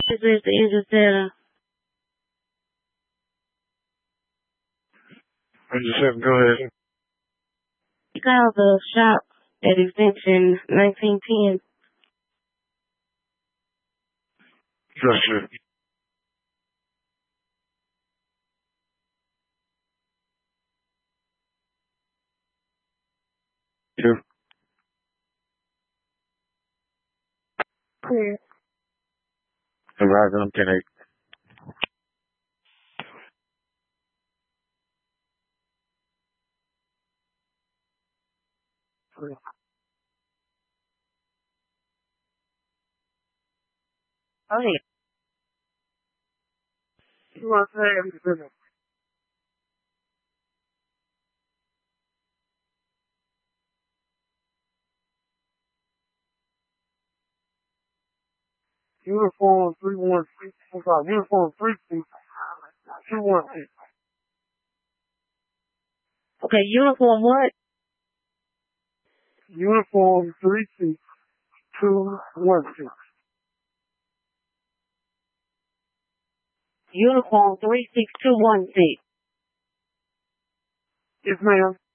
This is the Interstellar. Intercept, go ahead. Call the shop at extension 1910. Yes, sir. Two. Clear. Arriving on 10-8. Clear. Oh, yeah. You want to say everything? Uniform 316. I'm sorry, uniform 216. Okay, uniform what? Uniform 36216. Uniform 36216. Yes, ma'am.